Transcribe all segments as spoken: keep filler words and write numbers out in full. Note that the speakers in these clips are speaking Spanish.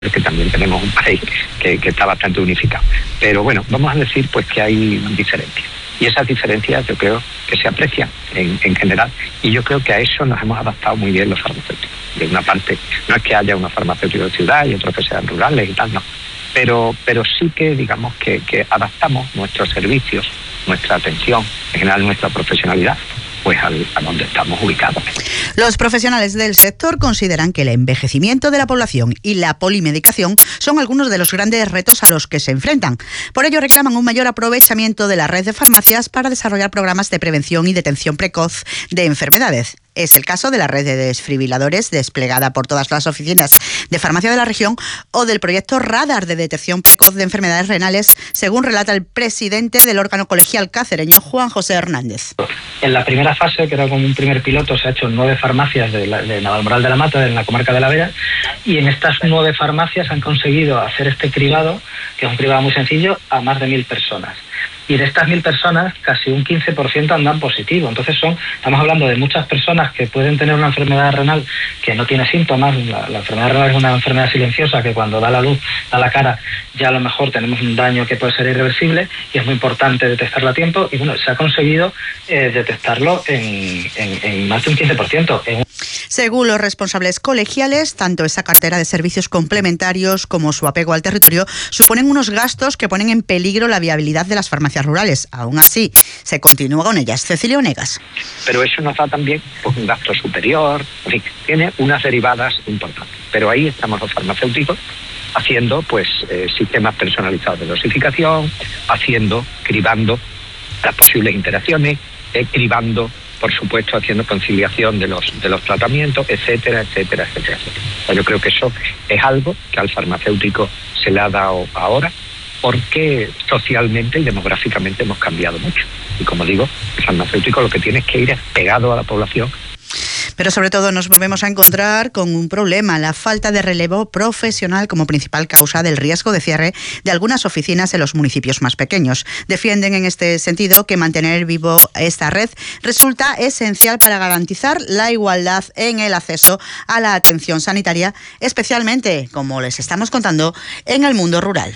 que también tenemos un país que, que está bastante unificado. Pero bueno, vamos a decir pues que hay diferencias. Y esas diferencias yo creo que se aprecian en, en general. Y yo creo que a eso nos hemos adaptado muy bien los farmacéuticos. De una parte, no es que haya unos farmacéuticos de ciudad y otros que sean rurales y tal, no. Pero, pero sí que digamos que, que adaptamos nuestros servicios, nuestra atención, en general nuestra profesionalidad, pues al, a donde estamos ubicados. Los profesionales del sector consideran que el envejecimiento de la población y la polimedicación son algunos de los grandes retos a los que se enfrentan. Por ello reclaman un mayor aprovechamiento de la red de farmacias para desarrollar programas de prevención y detención precoz de enfermedades. Es el caso de la red de desfibriladores desplegada por todas las oficinas de farmacia de la región o del proyecto Radar de detección precoz de enfermedades renales, según relata el presidente del órgano colegial cacereño, Juan José Hernández. En la primera fase, que era como un primer piloto, se ha hecho en nueve farmacias de, la, de Navalmoral de la Mata, en la comarca de la Vera, y en estas nueve farmacias han conseguido hacer este cribado, que es un cribado muy sencillo, a más de mil personas. Y de estas mil personas, casi un quince por ciento andan positivo. Entonces son, estamos hablando de muchas personas que pueden tener una enfermedad renal que no tiene síntomas. La, la enfermedad renal es una enfermedad silenciosa que cuando da la luz, da la cara, ya a lo mejor tenemos un daño que puede ser irreversible y es muy importante detectarlo a tiempo. Y bueno, se ha conseguido eh, detectarlo en, en, en más de un quince por ciento. En... Según los responsables colegiales, tanto esa cartera de servicios complementarios como su apego al territorio suponen unos gastos que ponen en peligro la viabilidad de las farmacias rurales. Aún así, se continúa con ellas. Cecilio Onegas. Pero eso nos da también pues, un gasto superior, en fin, tiene unas derivadas importantes. Pero ahí estamos los farmacéuticos haciendo pues eh, sistemas personalizados de dosificación, haciendo, cribando las posibles interacciones, eh, cribando, por supuesto, haciendo conciliación de los de los tratamientos, etcétera, etcétera, etcétera, etcétera. Yo creo que eso es algo que al farmacéutico se le ha dado ahora, porque socialmente y demográficamente hemos cambiado mucho. Y como digo, el farmacéutico lo que tiene es que ir pegado a la población. Pero sobre todo nos volvemos a encontrar con un problema, la falta de relevo profesional como principal causa del riesgo de cierre de algunas oficinas en los municipios más pequeños. Defienden en este sentido que mantener vivo esta red resulta esencial para garantizar la igualdad en el acceso a la atención sanitaria, especialmente, como les estamos contando, en el mundo rural.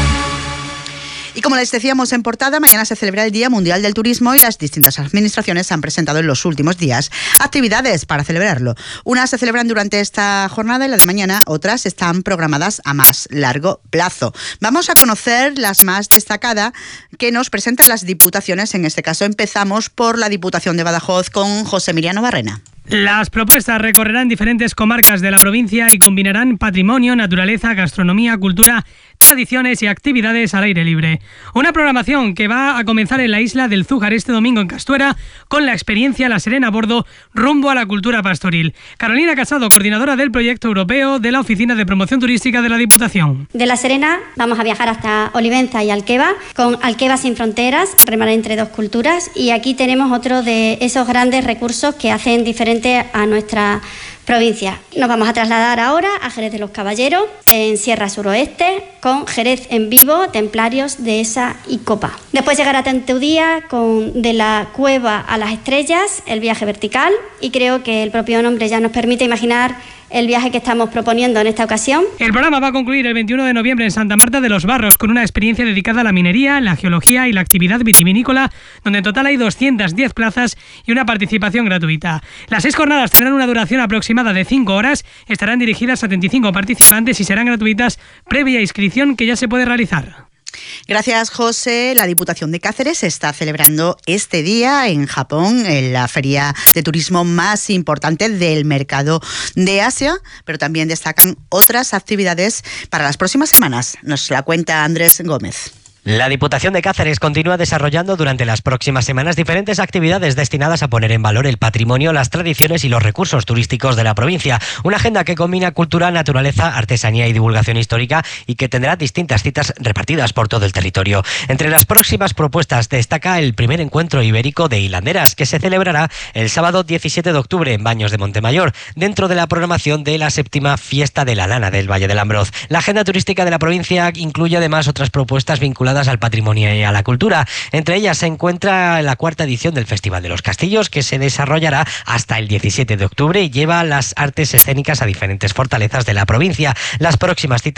Y como les decíamos en portada, mañana se celebra el Día Mundial del Turismo y las distintas administraciones han presentado en los últimos días actividades para celebrarlo. Unas se celebran durante esta jornada y la de mañana, otras están programadas a más largo plazo. Vamos a conocer las más destacadas que nos presentan las diputaciones. En este caso empezamos por la Diputación de Badajoz con José Emiliano Barrena. Las propuestas recorrerán diferentes comarcas de la provincia y combinarán patrimonio, naturaleza, gastronomía, cultura, tradiciones y actividades al aire libre. Una programación que va a comenzar en la isla del Zújar este domingo en Castuera con la experiencia La Serena a bordo rumbo a la cultura pastoril. Carolina Casado, coordinadora del proyecto europeo de la Oficina de Promoción Turística de la Diputación. De La Serena vamos a viajar hasta Olivenza y Alqueva con Alqueva sin fronteras, remar entre dos culturas, y aquí tenemos otro de esos grandes recursos que hacen diferente a nuestra provincia. Nos vamos a trasladar ahora a Jerez de los Caballeros, en Sierra Suroeste, con Jerez en Vivo, Templarios, Dehesa y Copa. Después llegará a Tenteudía con De la Cueva a las Estrellas, el viaje vertical, y creo que el propio nombre ya nos permite imaginar el viaje que estamos proponiendo en esta ocasión. El programa va a concluir el veintiuno de noviembre en Santa Marta de los Barros con una experiencia dedicada a la minería, la geología y la actividad vitivinícola, donde en total hay doscientas diez plazas y una participación gratuita. Las seis jornadas tendrán una duración aproximada de cinco horas, estarán dirigidas a setenta y cinco participantes y serán gratuitas previa inscripción que ya se puede realizar. Gracias, José. La Diputación de Cáceres está celebrando este día en Japón, en la feria de turismo más importante del mercado de Asia, pero también destacan otras actividades para las próximas semanas. Nos la cuenta Andrés Gómez. La Diputación de Cáceres continúa desarrollando durante las próximas semanas diferentes actividades destinadas a poner en valor el patrimonio, las tradiciones y los recursos turísticos de la provincia. Una agenda que combina cultura, naturaleza, artesanía y divulgación histórica y que tendrá distintas citas repartidas por todo el territorio. Entre las próximas propuestas destaca el primer encuentro ibérico de hilanderas que se celebrará el sábado diecisiete de octubre en Baños de Montemayor, dentro de la programación de la séptima Fiesta de la Lana del Valle del Ambroz. La agenda turística de la provincia incluye además otras propuestas vinculadas al patrimonio y a la cultura. Entre ellas se encuentra la cuarta edición del Festival de los Castillos, que se desarrollará hasta el diecisiete de octubre y lleva las artes escénicas a diferentes fortalezas de la provincia. Las próximas citas